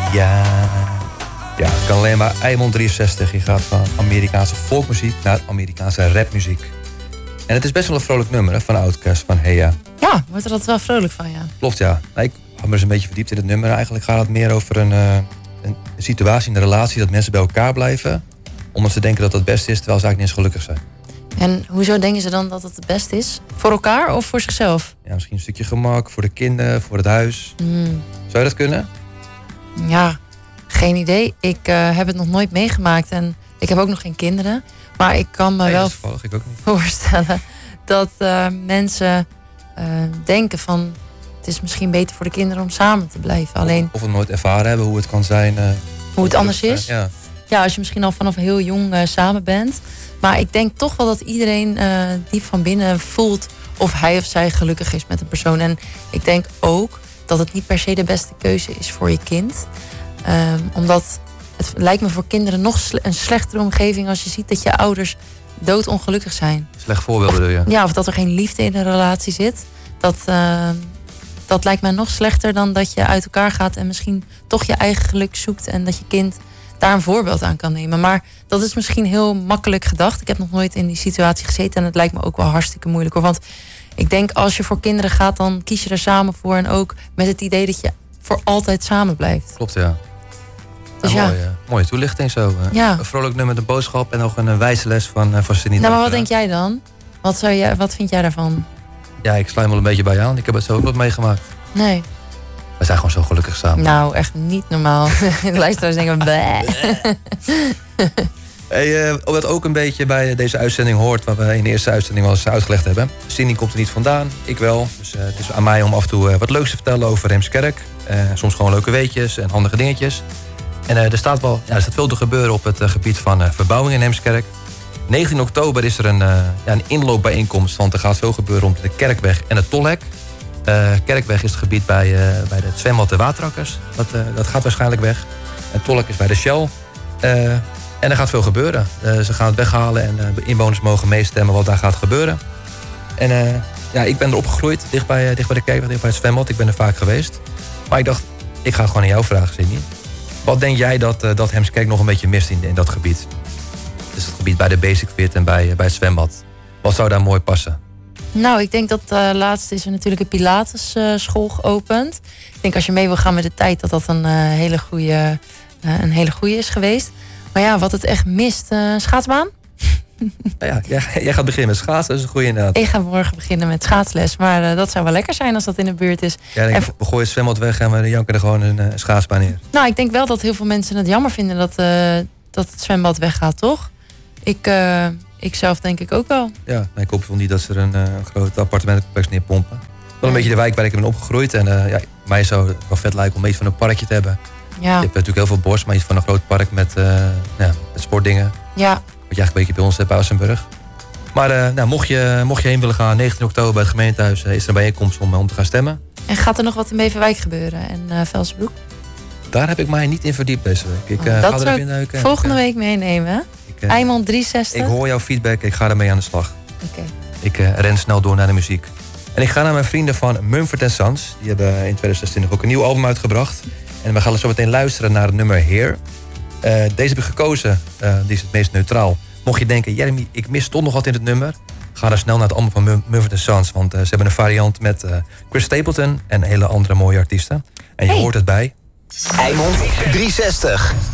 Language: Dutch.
Ja. Ja, het kan alleen maar Eimond 63. Je gaat van Amerikaanse folkmuziek naar Amerikaanse rapmuziek. En het is best wel een vrolijk nummer hè, van Outkast, van Hey Ya. Ja, wordt er altijd wel vrolijk van, ja. Klopt, ja. Nou, ik had me eens een beetje verdiept in het nummer. Eigenlijk gaat het meer over een situatie in de relatie... dat mensen bij elkaar blijven... omdat ze denken dat het het beste is... terwijl ze eigenlijk niet eens gelukkig zijn. En hoezo denken ze dan dat het het beste is? Voor elkaar of voor zichzelf? Ja, misschien een stukje gemak, voor de kinderen, voor het huis. Zou je dat kunnen? Ja, geen idee. Ik heb het nog nooit meegemaakt en ik heb ook nog geen kinderen. Maar ik kan me wel ik ook niet. voorstellen dat mensen denken van... het is misschien beter voor de kinderen om samen te blijven. Alleen, of het nooit ervaren hebben hoe het kan zijn. hoe het anders is. Ja. Ja, als je misschien al vanaf heel jong samen bent. Maar ik denk toch wel dat iedereen diep van binnen voelt... of hij of zij gelukkig is met een persoon. En ik denk ook dat het niet per se de beste keuze is voor je kind. Omdat het lijkt me voor kinderen nog een slechtere omgeving... als je ziet dat je ouders doodongelukkig zijn. Slecht voorbeeld bedoel je? Ja, of dat er geen liefde in een relatie zit. Dat lijkt me nog slechter dan dat je uit elkaar gaat... en misschien toch je eigen geluk zoekt... en dat je kind daar een voorbeeld aan kan nemen. Maar dat is misschien heel makkelijk gedacht. Ik heb nog nooit in die situatie gezeten... en het lijkt me ook wel hartstikke moeilijk hoor. Want ik denk als je voor kinderen gaat... dan kies je er samen voor. En ook met het idee dat je voor altijd samen blijft. Klopt, ja. Dus ja, mooie toelichting zo. Ja. Een vrolijk nummer, een boodschap... en nog een wijze les van Sunita. Nou, maar wat denk jij dan? Wat vind jij daarvan? Ja, ik sluit me wel een beetje bij aan. Ik heb het zo ook nooit meegemaakt. Nee. We zijn gewoon zo gelukkig samen. Nou, echt niet normaal. De luisteraars denken... Hey, wat ook een beetje bij deze uitzending hoort... wat we in de eerste uitzending wel eens uitgelegd hebben. Cindy komt er niet vandaan, ik wel. Dus het is aan mij om af en toe wat leuks te vertellen over Heemskerk. Soms gewoon leuke weetjes en handige dingetjes. En er staat veel te gebeuren op het gebied van verbouwing in Heemskerk. 19 oktober is er een inloopbijeenkomst... want er gaat veel gebeuren rond de Kerkweg en het Tolhek. Kerkweg is het gebied bij het zwembad de Waterrakkers. Dat gaat waarschijnlijk weg. En Tolhek is bij de Shell. En er gaat veel gebeuren. Ze gaan het weghalen en inwoners mogen meestemmen wat daar gaat gebeuren. En ik ben er opgegroeid, dicht bij de Kerkweg, dicht bij het zwembad. Ik ben er vaak geweest. Maar ik dacht, ik ga gewoon aan jou vragen, Cindy. Wat denk jij dat Heemskerk nog een beetje mist in dat gebied? Dus het gebied bij de Basic Fit en bij het zwembad. Wat zou daar mooi passen? Nou, ik denk dat laatst is er natuurlijk een Pilates school geopend. Ik denk als je mee wil gaan met de tijd dat een hele goede is geweest. Maar ja, wat het echt mist, schaatsbaan? Ja, jij gaat beginnen met schaatsen, dat is een goede inderdaad. Ik ga morgen beginnen met schaatsles, maar dat zou wel lekker zijn als dat in de buurt is. Ja, we gooien het zwembad weg en we janken er gewoon een schaatsbaan neer. Nou, ik denk wel dat heel veel mensen het jammer vinden dat het zwembad weggaat, toch? Ik zelf denk ik ook wel. Ja, ik hoop wel niet dat ze er een groot appartementencomplex neerpompen. Wel een beetje de wijk waar ik ben opgegroeid. En mij zou het wel vet lijken om iets van een parkje te hebben. Ja. Je hebt natuurlijk heel veel bos, maar iets van een groot park met sportdingen. Ja. Wat je eigenlijk een beetje bij ons hebt, Assenburg. Maar mocht je heen willen gaan, 19 oktober bij het gemeentehuis... is er een bijeenkomst om te gaan stemmen. En gaat er nog wat in Beverwijk gebeuren en Velsenbroek? Daar heb ik mij niet in verdiept deze week. Dat zou ik volgende week meenemen. Eimond 63. Ik hoor jouw feedback, ik ga ermee aan de slag. Okay. Ik ren snel door naar de muziek. En ik ga naar mijn vrienden van Mumford & Sons. Die hebben in 2026 ook een nieuw album uitgebracht. En we gaan zo meteen luisteren naar het nummer Here. Deze heb ik gekozen, die is het meest neutraal. Mocht je denken, Jeremy, ik mis toch nog wat in het nummer... ga dan snel naar het album van Mumford & Sons. Want ze hebben een variant met Chris Stapleton en hele andere mooie artiesten. En je hoort het bij... Eimond 360.